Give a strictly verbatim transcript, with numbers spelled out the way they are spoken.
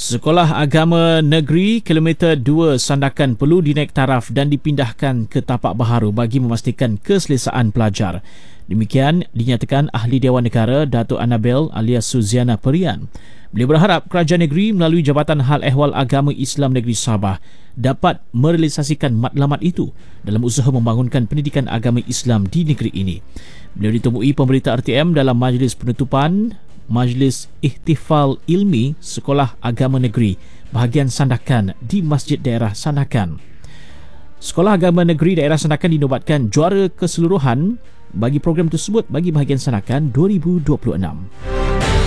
Sekolah Agama Negeri Kilometer dua Sandakan perlu dinaik taraf dan dipindahkan ke tapak baharu bagi memastikan keselesaan pelajar. Demikian dinyatakan Ahli Dewan Negara Datuk Annabel alias Suziana Perian. Beliau berharap kerajaan negeri melalui Jabatan Hal Ehwal Agama Islam Negeri Sabah dapat merealisasikan matlamat itu dalam usaha membangunkan pendidikan agama Islam di negeri ini. Beliau ditemui pemberita R T M dalam majlis penutupan Majlis Ihtifal Ilmi Sekolah Agama Negeri bahagian Sandakan di Masjid Daerah Sandakan. Sekolah Agama Negeri Daerah Sandakan dinobatkan juara keseluruhan bagi program tersebut bagi bahagian Sandakan dua ribu dua puluh enam.